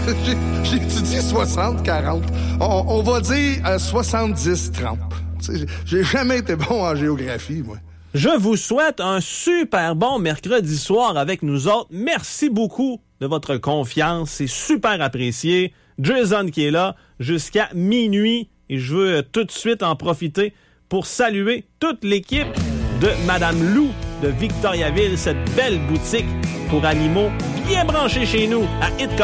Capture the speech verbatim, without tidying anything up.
j'ai, j'ai étudié soixante quarante. On, on va dire euh, soixante-dix trente. J'ai, j'ai jamais été bon en géographie, moi. Je vous souhaite un super bon mercredi soir avec nous autres. Merci beaucoup de votre confiance. C'est super apprécié. Jason qui est là jusqu'à minuit. Et je veux euh, tout de suite en profiter pour saluer toute l'équipe de Madame Lou de Victoriaville, cette belle boutique pour animaux bien branchée chez nous à Hit